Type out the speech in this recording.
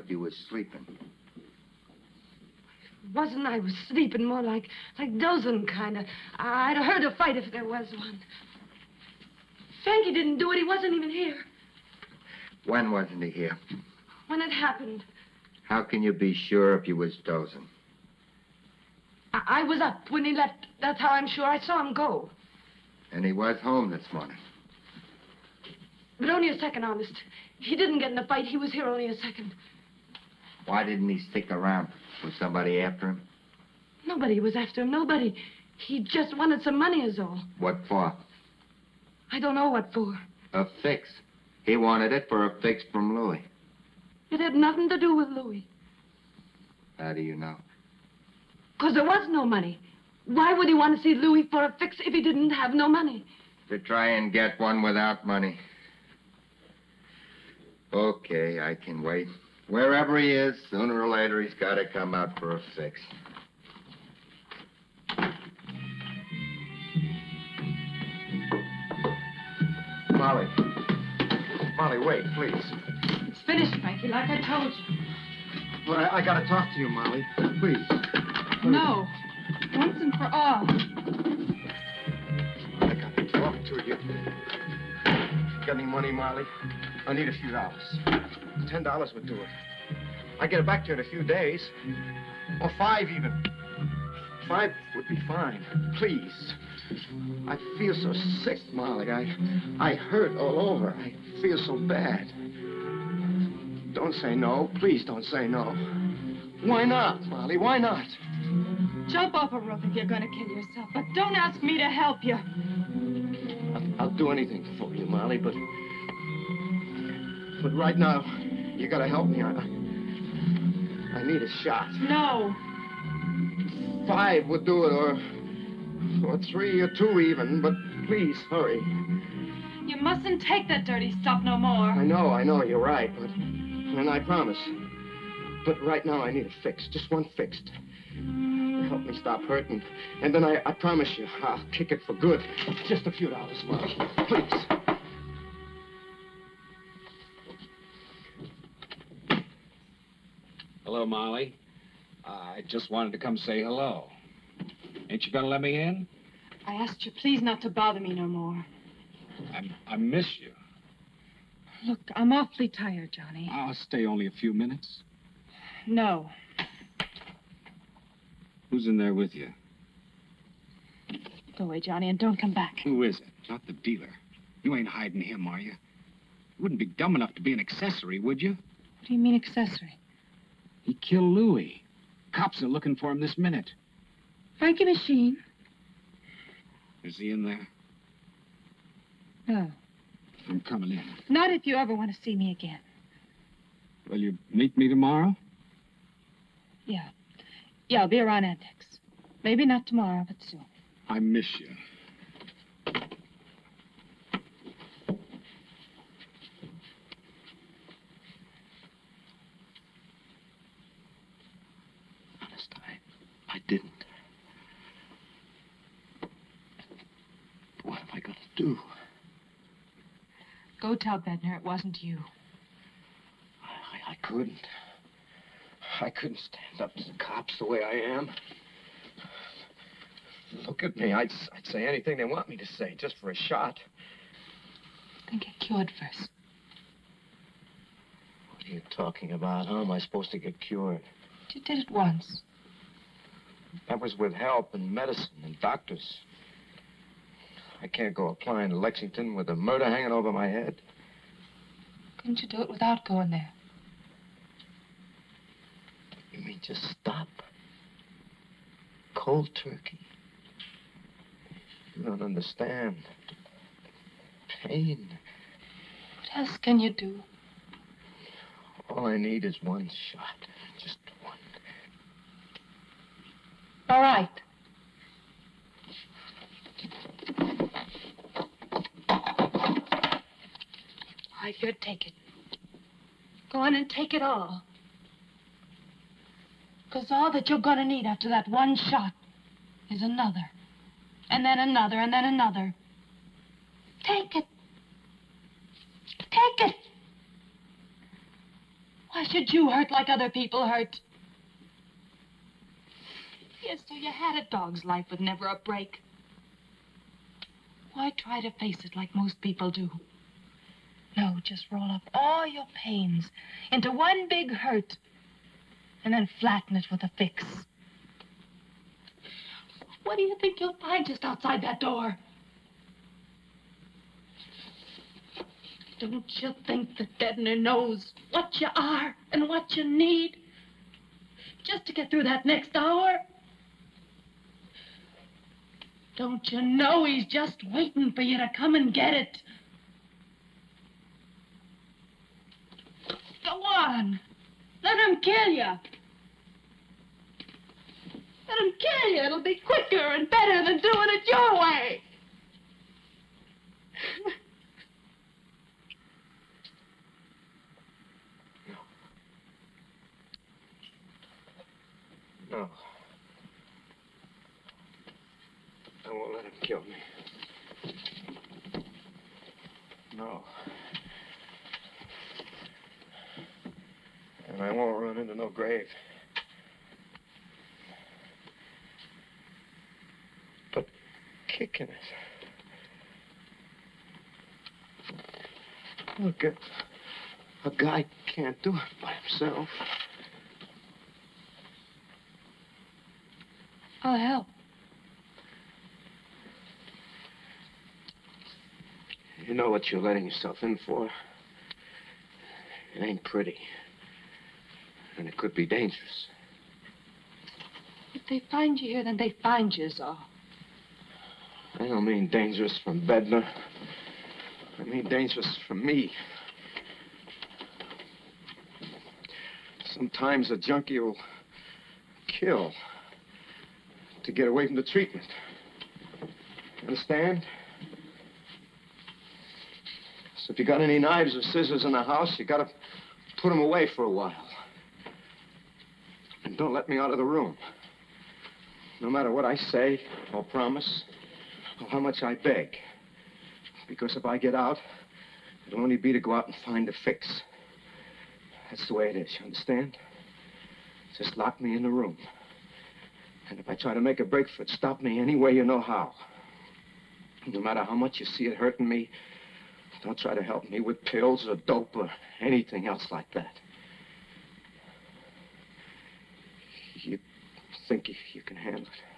if you was sleeping. Wasn't I was sleeping, more like dozing, kind of. I'd have heard a fight if there was one. Frankie didn't do it. He wasn't even here. When wasn't he here? When it happened. How can you be sure if you was dozing? I was up when he left. That's how I'm sure. I saw him go. And he was home this morning. But only a second, honest. He didn't get in a fight. He was here only a second. Why didn't he stick around? Was somebody after him? Nobody was after him. Nobody. He just wanted some money is all. What for? I don't know what for. A fix. He wanted it for a fix from Louis. It had nothing to do with Louis. How do you know? Because there was no money. Why would he want to see Louis for a fix if he didn't have no money? To try and get one without money. Okay, I can wait. Wherever he is, sooner or later, he's got to come out for a fix. Molly. Molly, wait, please. It's finished, Frankie, like I told you. But I got to talk to you, Molly. Please. No. Once and for all. I got to talk to you. Got any money, Molly? I need a few dollars. $10 would do it. I get it back to you in a few days. Or 5 even. 5 would be fine. Please. I feel so sick, Molly. I hurt all over. I feel so bad. Don't say no. Please don't say no. Why not, Molly? Why not? Jump off a roof if you're going to kill yourself, but don't ask me to help you. I'll do anything for you, Molly, but right now, you gotta help me. I need a shot. No. 5 would do it, or 3 or 2 even, but please, hurry. You mustn't take that dirty stuff no more. I know, you're right, and I promise. But right now, I need a fix, just one fix. Help me stop hurting. And then I promise you, I'll kick it for good. Just a few dollars, Molly. Please. Hello, Molly. I just wanted to come say hello. Ain't you gonna let me in? I asked you please not to bother me no more. I miss you. Look, I'm awfully tired, Johnny. I'll stay only a few minutes. No. Who's in there with you? Go away, Johnny, and don't come back. Who is it? Not the dealer. You ain't hiding him, are you? You wouldn't be dumb enough to be an accessory, would you? What do you mean, accessory? He killed Louis. Cops are looking for him this minute. Frankie Machine? Is he in there? No. I'm coming in. Not if you ever want to see me again. Will you meet me tomorrow? Yeah. Yeah, I'll be around Annex. Maybe not tomorrow, but soon. I miss you. Honest, I didn't. What am I gonna do? Go tell Bednar it wasn't you. I couldn't. I couldn't stand up to the cops the way I am. Look at me. I'd say anything they want me to say, just for a shot. Then get cured first. What are you talking about? How am I supposed to get cured? You did it once. That was with help and medicine and doctors. I can't go applying to Lexington with a murder hanging over my head. Couldn't you do it without going there? You mean just stop? Cold turkey? You don't understand. Pain. What else can you do? All I need is one shot. Just one. All right. All right, here, take it. Go on and take it all. Because all that you're going to need after that one shot is another. And then another, and then another. Take it. Take it. Why should you hurt like other people hurt? Yes, so you had a dog's life with never a break. Why try to face it like most people do? No, just roll up all your pains into one big hurt and then flatten it with a fix. What do you think you'll find just outside that door? Don't you think that Dedner knows what you are and what you need just to get through that next hour? Don't you know he's just waiting for you to come and get it? Go on. Let him kill you. Let him kill you. It'll be quicker and better than doing it your way. No. I won't let him kill me. No. And I won't run into no grave. But kicking it. Look, a guy can't do it by himself. I'll help. You know what you're letting yourself in for. It ain't pretty. And it could be dangerous. If they find you here, then they find you, is all. I don't mean dangerous from Bednar. I mean dangerous from me. Sometimes a junkie will kill to get away from the treatment. Understand? So if you got any knives or scissors in the house, you gotta put them away for a while. And don't let me out of the room. No matter what I say or promise or how much I beg. Because if I get out, it'll only be to go out and find a fix. That's the way it is, you understand? Just lock me in the room. And if I try to make a break for it, stop me any way you know how. No matter how much you see it hurting me, don't try to help me with pills or dope or anything else like that. You think you can handle it?